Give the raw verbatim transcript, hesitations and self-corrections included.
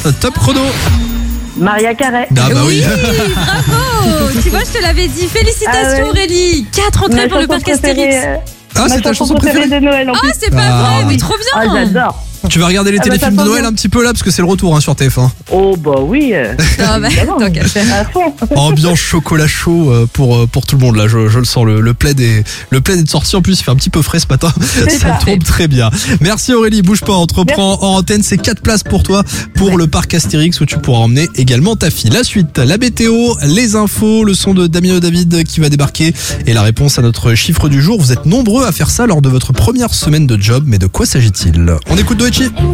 Top chrono. Maria Carey. Ah bah oui. Oui, bravo. Tu vois, je te l'avais dit. Félicitations Ah ouais. Aurélie. Quatre entrées Ma pour le chanson parc Astérix. préférée, euh, Ah, ma c'est ta chanson préférée. de Noël en Ah, plus. c'est pas Ah, vrai, mais oui. trop Ah, bien. j'adore. Tu vas regarder les Ah bah, téléfilms ça de sent Noël bon. un petit peu là parce que c'est le retour hein, sur T F un. Oh bah oui. euh, Ah bah, évidemment. tant qu'à faire. À fond. Ambiance chocolat chaud euh, pour euh, pour tout le monde là. Je, je le sens. Le, le plaid est le plaid est de sortie en plus. Il fait un petit peu frais ce matin. Ça ça. tombe très bien. Merci Aurélie. Bouge pas. On te reprend en antenne. C'est quatre places pour toi pour le parc Astérix où tu pourras emmener également ta fille. La suite, la météo, les infos, le son de Damien David qui va débarquer et la réponse à notre chiffre du jour. Vous êtes nombreux à faire ça lors de votre première semaine de job. Mais de quoi s'agit-il? On écoute Doechi.